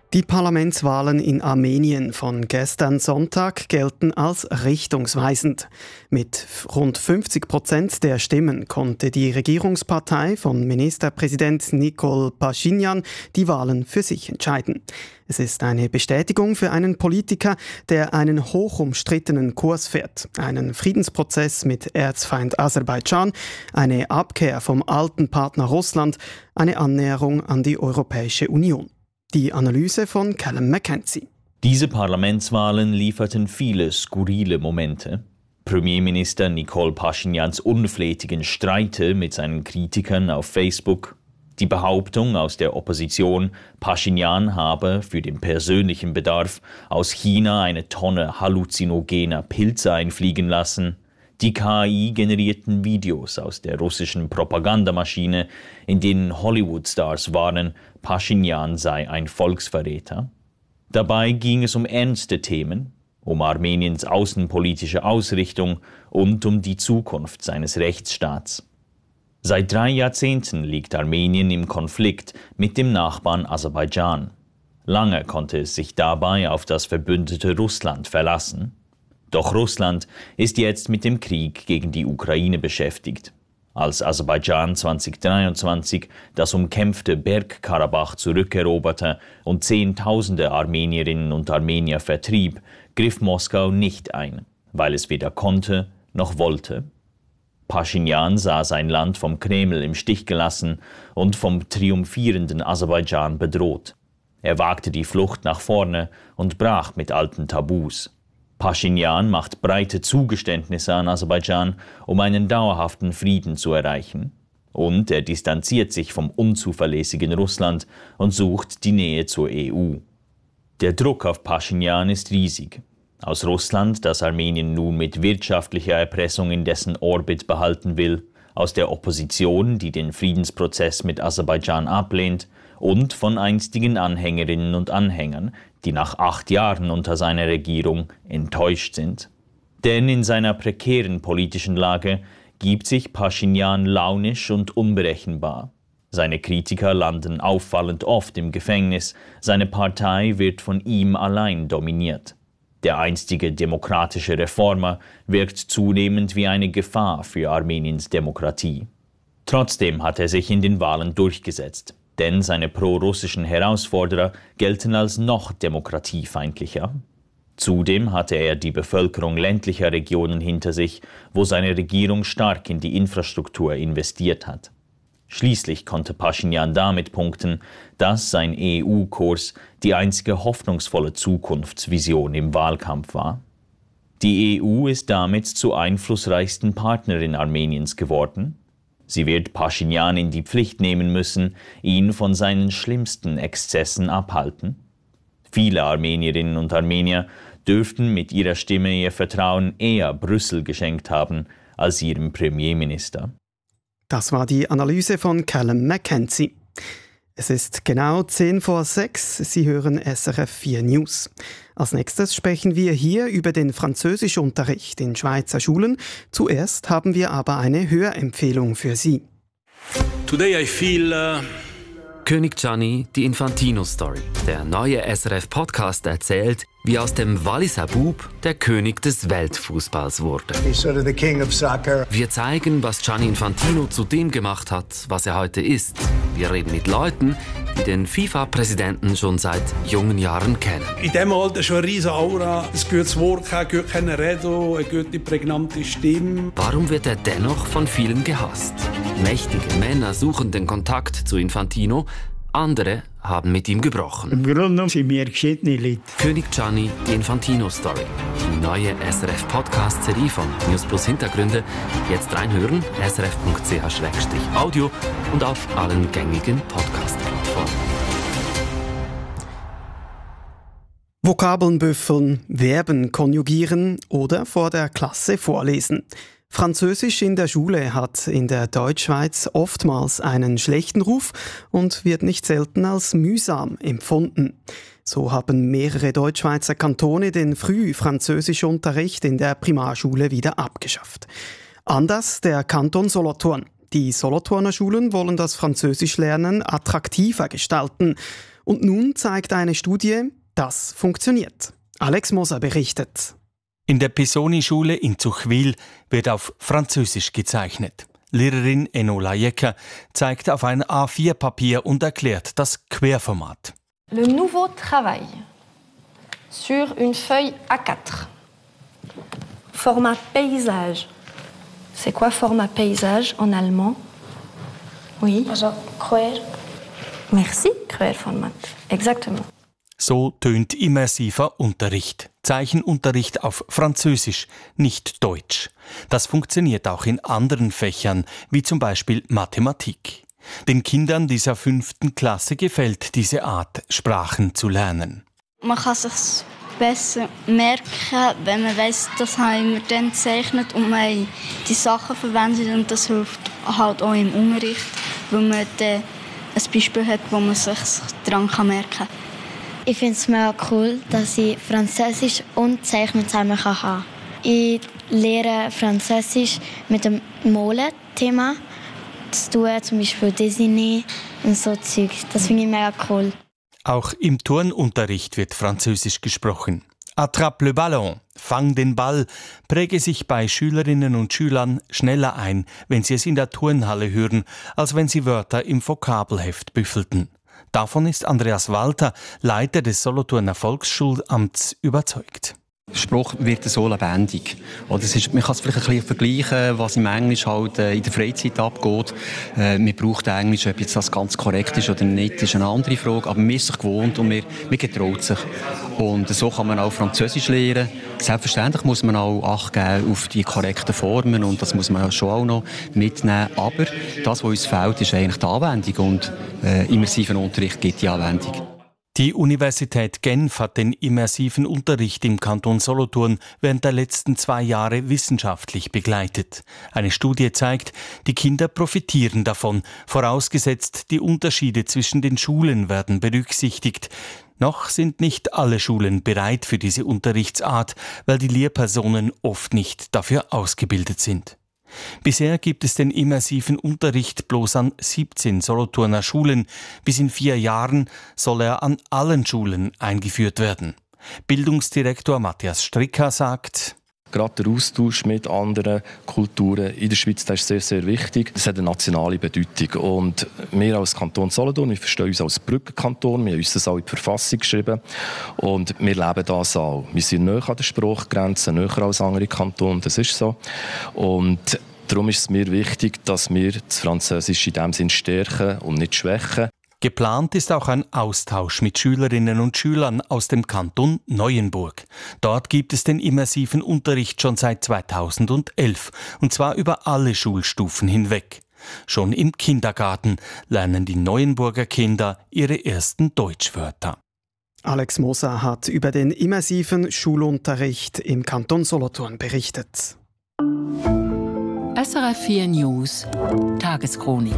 Die Parlamentswahlen in Armenien von gestern Sonntag gelten als richtungsweisend. Mit rund 50% der Stimmen konnte die Regierungspartei von Ministerpräsident Nikol Paschinjan die Wahlen für sich entscheiden. Es ist eine Bestätigung für einen Politiker, der einen hochumstrittenen Kurs fährt, einen Friedensprozess mit Erzfeind Aserbaidschan, eine Abkehr vom alten Partner Russland, eine Annäherung an die Europäische Union. Die Analyse von Callum McKenzie. Diese Parlamentswahlen lieferten viele skurrile Momente. Premierminister Nikol Paschinjans unflätigen Streite mit seinen Kritikern auf Facebook, die Behauptung aus der Opposition, Paschinjan habe für den persönlichen Bedarf aus China eine Tonne halluzinogener Pilze einfliegen lassen, die KI-generierten Videos aus der russischen Propagandamaschine, in denen Hollywood-Stars warnen, Paschinjan sei ein Volksverräter. Dabei ging es um ernste Themen, um Armeniens außenpolitische Ausrichtung und um die Zukunft seines Rechtsstaats. Seit 3 Jahrzehnten liegt Armenien im Konflikt mit dem Nachbarn Aserbaidschan. Lange konnte es sich dabei auf das verbündete Russland verlassen. Doch Russland ist jetzt mit dem Krieg gegen die Ukraine beschäftigt. Als Aserbaidschan 2023 das umkämpfte Bergkarabach zurückeroberte und Zehntausende Armenierinnen und Armenier vertrieb, griff Moskau nicht ein, weil es weder konnte noch wollte. Paschinjan sah sein Land vom Kreml im Stich gelassen und vom triumphierenden Aserbaidschan bedroht. Er wagte die Flucht nach vorne und brach mit alten Tabus. Paschinjan macht breite Zugeständnisse an Aserbaidschan, um einen dauerhaften Frieden zu erreichen. Und er distanziert sich vom unzuverlässigen Russland und sucht die Nähe zur EU. Der Druck auf Paschinjan ist riesig. Aus Russland, das Armenien nun mit wirtschaftlicher Erpressung in dessen Orbit behalten will, aus der Opposition, die den Friedensprozess mit Aserbaidschan ablehnt, und von einstigen Anhängerinnen und Anhängern, die nach 8 Jahren unter seiner Regierung enttäuscht sind. Denn in seiner prekären politischen Lage gibt sich Paschinjan launisch und unberechenbar. Seine Kritiker landen auffallend oft im Gefängnis, seine Partei wird von ihm allein dominiert. Der einstige demokratische Reformer wirkt zunehmend wie eine Gefahr für Armeniens Demokratie. Trotzdem hat er sich in den Wahlen durchgesetzt, denn seine pro-russischen Herausforderer gelten als noch demokratiefeindlicher. Zudem hatte er die Bevölkerung ländlicher Regionen hinter sich, wo seine Regierung stark in die Infrastruktur investiert hat. Schließlich konnte Paschinjan damit punkten, dass sein EU-Kurs die einzige hoffnungsvolle Zukunftsvision im Wahlkampf war. Die EU ist damit zur einflussreichsten Partnerin Armeniens geworden. Sie wird Paschinjan in die Pflicht nehmen müssen, ihn von seinen schlimmsten Exzessen abhalten. Viele Armenierinnen und Armenier dürften mit ihrer Stimme ihr Vertrauen eher Brüssel geschenkt haben als ihrem Premierminister. Das war die Analyse von Callum McKenzie. Es ist genau 6:10. Sie hören SRF 4 News. Als nächstes sprechen wir hier über den Französischunterricht in Schweizer Schulen. Zuerst haben wir aber eine Hörempfehlung für Sie. Today I feel König Gianni, die Infantino-Story. Der neue SRF-Podcast erzählt, wie aus dem Walliser Bub der König des Weltfußballs wurde. He's sort of the king of soccer. Wir zeigen, was Gianni Infantino zu dem gemacht hat, was er heute ist. Wir reden mit Leuten, die den FIFA-Präsidenten schon seit jungen Jahren kennen. in diesem Alter schon eine riesige Aura, ein gutes Wort, gut können reden, eine gute, prägnante Stimme. Warum wird er dennoch von vielen gehasst? Mächtige Männer suchen den Kontakt zu Infantino, andere haben mit ihm gebrochen. Im Grunde genommen sind wir geschiedene Leute. König Gianni, die Infantino-Story. Die neue SRF-Podcast-Serie von News Plus Hintergründe. Jetzt reinhören, srf.ch/audio und auf allen gängigen Podcast-Plattformen. Vokabeln büffeln, Verben konjugieren oder vor der Klasse vorlesen. Französisch in der Schule hat in der Deutschschweiz oftmals einen schlechten Ruf und wird nicht selten als mühsam empfunden. So haben mehrere Deutschschweizer Kantone den Frühfranzösischunterricht in der Primarschule wieder abgeschafft. Anders der Kanton Solothurn. Die Solothurner Schulen wollen das Französischlernen attraktiver gestalten. Und nun zeigt eine Studie, das funktioniert. Alex Moser berichtet. In der Pisoni-Schule in Zuchwil wird auf Französisch gezeichnet. Lehrerin Enola Jecker zeigt auf ein A4-Papier und erklärt das Querformat. Le nouveau travail sur une feuille A4. Format paysage. C'est quoi format paysage en allemand? Oui. Also quer. Merci, Querformat. Exactement. So tönt immersiver Unterricht. Zeichenunterricht auf Französisch, nicht Deutsch. Das funktioniert auch in anderen Fächern, wie zum Beispiel Mathematik. Den Kindern dieser 5. Klasse gefällt diese Art, Sprachen zu lernen. Man kann sich besser merken, wenn man weiss, das haben wir dann gezeichnet und man die Sachen verwendet und das hilft halt auch im Unterricht, weil man dann ein Beispiel hat, wo man sich daran merken kann. Ich finde es mega cool, dass ich Französisch und Zeichnen zusammen haben kann. Ich lehre Französisch mit dem Mole-Thema zu tun, zum Beispiel Disney und so Zeug. Das finde ich mega cool. Auch im Turnunterricht wird Französisch gesprochen. Attrape le ballon, fang den Ball, präge sich bei Schülerinnen und Schülern schneller ein, wenn sie es in der Turnhalle hören, als wenn sie Wörter im Vokabelheft büffelten. Davon ist Andreas Walter, Leiter des Solothurner Volksschulamts, überzeugt. Der Spruch wird so lebendig. Man kann es vielleicht ein bisschen vergleichen, was im Englisch halt in der Freizeit abgeht. Man braucht Englisch, ob jetzt das ganz korrekt ist oder nicht, ist eine andere Frage. Aber man ist sich gewohnt und man getraut sich. Und so kann man auch Französisch lernen. Selbstverständlich muss man auch Acht geben auf die korrekten Formen und das muss man schon auch noch mitnehmen. Aber das, was uns fehlt, ist eigentlich die Anwendung und immersiven Unterricht gibt die Anwendung. Die Universität Genf hat den immersiven Unterricht im Kanton Solothurn während der letzten 2 Jahre wissenschaftlich begleitet. Eine Studie zeigt, die Kinder profitieren davon, vorausgesetzt die Unterschiede zwischen den Schulen werden berücksichtigt. Noch sind nicht alle Schulen bereit für diese Unterrichtsart, weil die Lehrpersonen oft nicht dafür ausgebildet sind. Bisher gibt es den immersiven Unterricht bloß an 17 Solothurner Schulen. Bis in 4 Jahren soll er an allen Schulen eingeführt werden. Bildungsdirektor Matthias Stricker sagt: Gerade der Austausch mit anderen Kulturen in der Schweiz, das ist sehr, sehr wichtig. Das hat eine nationale Bedeutung. Und wir als Kanton Solothurn, wir verstehen uns als Brückenkanton, wir haben uns das auch in die Verfassung geschrieben und wir leben das auch. Wir sind näher an der Sprachgrenze, näher als andere Kantone, das ist so. Und darum ist es mir wichtig, dass wir das Französische in diesem Sinn stärken und nicht schwächen. Geplant ist auch ein Austausch mit Schülerinnen und Schülern aus dem Kanton Neuenburg. Dort gibt es den immersiven Unterricht schon seit 2011, und zwar über alle Schulstufen hinweg. Schon im Kindergarten lernen die Neuenburger Kinder ihre ersten Deutschwörter. Alex Moser hat über den immersiven Schulunterricht im Kanton Solothurn berichtet. SRF 4 News Tageschronik.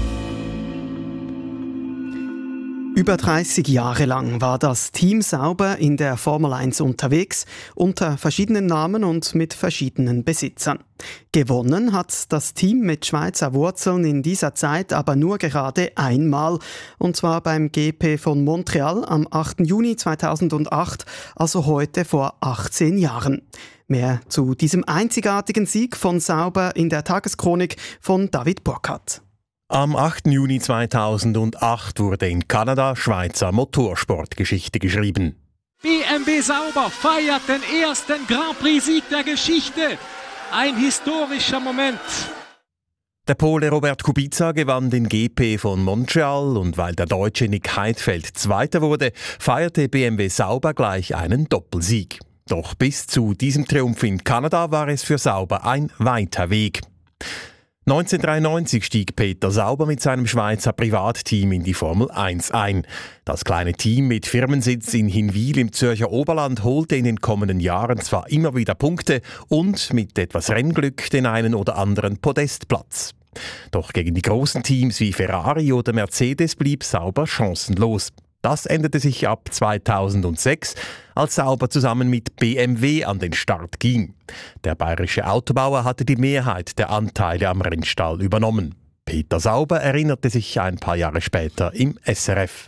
Über 30 Jahre lang war das Team Sauber in der Formel 1 unterwegs, unter verschiedenen Namen und mit verschiedenen Besitzern. Gewonnen hat das Team mit Schweizer Wurzeln in dieser Zeit aber nur gerade einmal, und zwar beim GP von Montreal am 8. Juni 2008, also heute vor 18 Jahren. Mehr zu diesem einzigartigen Sieg von Sauber in der Tageschronik von David Burkhardt. Am 8. Juni 2008 wurde in Kanada Schweizer Motorsportgeschichte geschrieben. BMW Sauber feiert den ersten Grand Prix-Sieg der Geschichte. Ein historischer Moment. Der Pole Robert Kubica gewann den GP von Montreal und weil der Deutsche Nick Heidfeld Zweiter wurde, feierte BMW Sauber gleich einen Doppelsieg. Doch bis zu diesem Triumph in Kanada war es für Sauber ein weiter Weg. 1993 stieg Peter Sauber mit seinem Schweizer Privatteam in die Formel 1 ein. Das kleine Team mit Firmensitz in Hinwil im Zürcher Oberland holte in den kommenden Jahren zwar immer wieder Punkte und mit etwas Rennglück den einen oder anderen Podestplatz. Doch gegen die großen Teams wie Ferrari oder Mercedes blieb Sauber chancenlos. Das änderte sich ab 2006, als Sauber zusammen mit BMW an den Start ging. Der bayerische Autobauer hatte die Mehrheit der Anteile am Rennstall übernommen. Peter Sauber erinnerte sich ein paar Jahre später im SRF.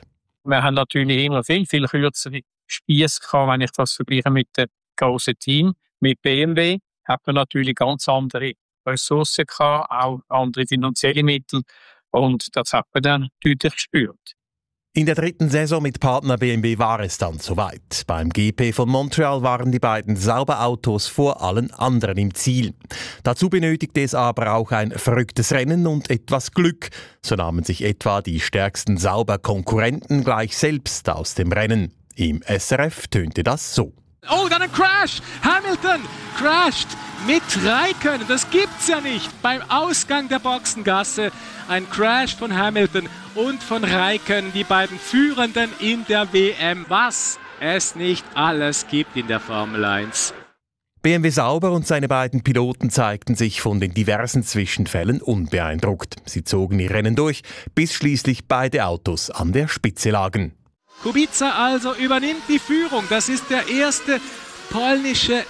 Wir haben natürlich immer viel kürzere Spiesse gehabt, wenn ich das vergleiche mit dem grossen Team. Mit BMW hat man natürlich ganz andere Ressourcen gehabt, auch andere finanzielle Mittel. Und das hat man dann deutlich gespürt. In der 3. Saison mit Partner BMW war es dann soweit. Beim GP von Montreal waren die beiden Sauberautos vor allen anderen im Ziel. Dazu benötigte es aber auch ein verrücktes Rennen und etwas Glück. So nahmen sich etwa die stärksten Sauber-Konkurrenten gleich selbst aus dem Rennen. Im SRF tönte das so. Oh, dann ein Crash! Hamilton crasht mit Räikkönen. Das gibt's ja nicht. Beim Ausgang der Boxengasse ein Crash von Hamilton und von Räikkönen, die beiden Führenden in der WM. Was es nicht alles gibt in der Formel 1. BMW Sauber und seine beiden Piloten zeigten sich von den diversen Zwischenfällen unbeeindruckt. Sie zogen ihr Rennen durch, bis schließlich beide Autos an der Spitze lagen. Kubica also übernimmt die Führung. Das ist der erste polnische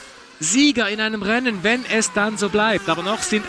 Sieger in einem Rennen, wenn es dann so bleibt. Aber noch sind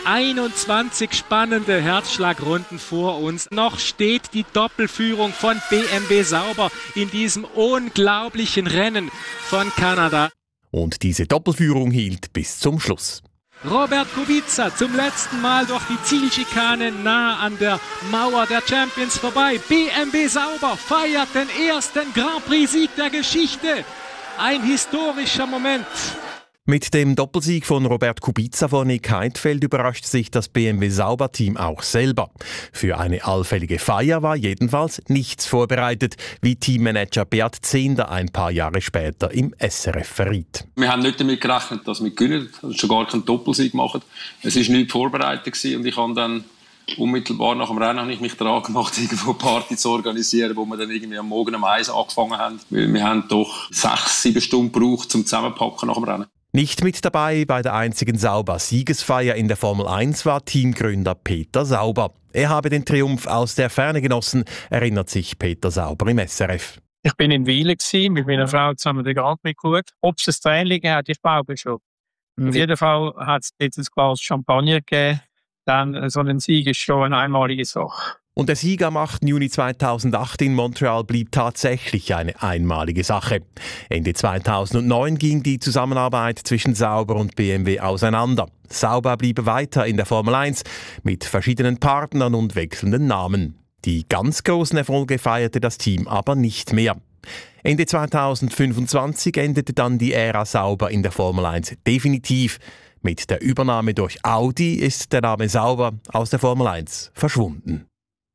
21 spannende Herzschlagrunden vor uns. Noch steht die Doppelführung von BMW Sauber in diesem unglaublichen Rennen von Kanada. Und diese Doppelführung hielt bis zum Schluss. Robert Kubica zum letzten Mal durch die Zielschikane nah an der Mauer der Champions vorbei. BMW Sauber feiert den ersten Grand Prix-Sieg der Geschichte. Ein historischer Moment. Mit dem Doppelsieg von Robert Kubica vor Nick Heidfeld überrascht sich das BMW Sauber-Team auch selber. Für eine allfällige Feier war jedenfalls nichts vorbereitet, wie Teammanager Beat Zehnder ein paar Jahre später im SRF verriet. Wir haben nicht damit gerechnet, dass wir gewinnen, schon gar keinen Doppelsieg machen. Es war nichts vorbereitet und ich habe dann unmittelbar nach dem Rennen habe ich mich daran gemacht, irgendwo eine Party zu organisieren, wo wir dann irgendwie am Morgen um 1 angefangen haben. Weil wir haben doch 6-7 Stunden gebraucht zum Zusammenpacken nach dem Rennen. Nicht mit dabei bei der einzigen Sauber-Siegesfeier in der Formel 1 war Teamgründer Peter Sauber. Er habe den Triumph aus der Ferne genossen, erinnert sich Peter Sauber im SRF. Ich bin in Wiele mit meiner Frau zusammen den Grand Prix geschaut. Ob es ein Training hat, ich glaube schon. Auf jeden Fall hat es jetzt ein Glas Champagner gegeben. Dann so ein Sieg ist schon eine einmalige Sache. Und der Sieg am 8. Juni 2008 in Montreal blieb tatsächlich eine einmalige Sache. Ende 2009 ging die Zusammenarbeit zwischen Sauber und BMW auseinander. Sauber blieb weiter in der Formel 1 mit verschiedenen Partnern und wechselnden Namen. Die ganz großen Erfolge feierte das Team aber nicht mehr. Ende 2025 endete dann die Ära Sauber in der Formel 1 definitiv. Mit der Übernahme durch Audi ist der Name Sauber aus der Formel 1 verschwunden.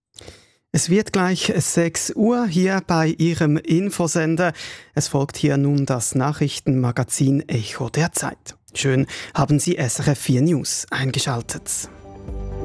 Es wird gleich 6 Uhr hier bei Ihrem Infosender. Es folgt hier nun das Nachrichtenmagazin Echo der Zeit. Schön haben Sie SRF 4 News eingeschaltet.